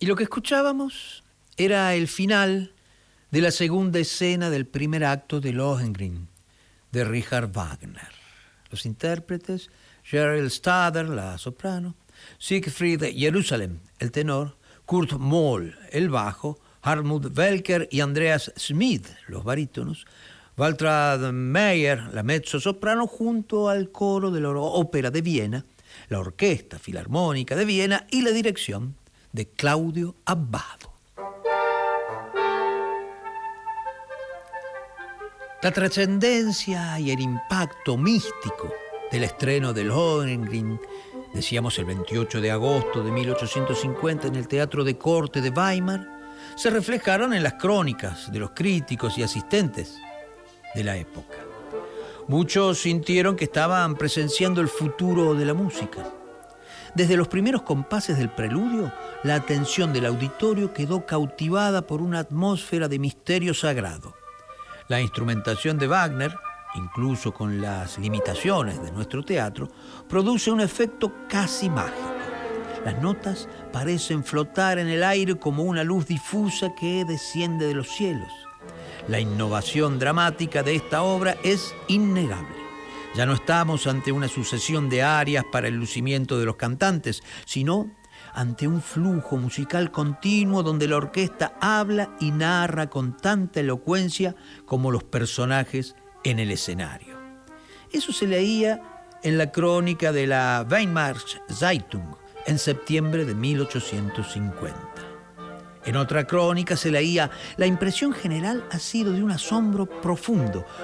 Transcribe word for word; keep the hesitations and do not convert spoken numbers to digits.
Y lo que escuchábamos era el final de la segunda escena del primer acto de Lohengrin, de Richard Wagner. Los intérpretes, Cheryl Stader, la soprano, Siegfried Jerusalem, el tenor, Kurt Moll, el bajo, Hartmut Welker y Andreas Schmid, los barítonos, Waltraud Meyer, la mezzo-soprano, junto al coro de la Ópera de Viena, la Orquesta Filarmónica de Viena y la dirección de Claudio Abbado. La trascendencia y el impacto místico del estreno de Lohengrin, decíamos el veintiocho de agosto de mil ochocientos cincuenta en el Teatro de Corte de Weimar, se reflejaron en las crónicas de los críticos y asistentes de la época. Muchos sintieron que estaban presenciando el futuro de la música. Desde los primeros compases del preludio, la atención del auditorio quedó cautivada por una atmósfera de misterio sagrado. La instrumentación de Wagner, incluso con las limitaciones de nuestro teatro, produce un efecto casi mágico. Las notas parecen flotar en el aire como una luz difusa que desciende de los cielos. La innovación dramática de esta obra es innegable. Ya no estamos ante una sucesión de arias para el lucimiento de los cantantes, sino ante un flujo musical continuo donde la orquesta habla y narra con tanta elocuencia como los personajes en el escenario. Eso se leía en la crónica de la Weimarer Zeitung en septiembre de mil ochocientos cincuenta. En otra crónica se leía: la impresión general ha sido de un asombro profundo,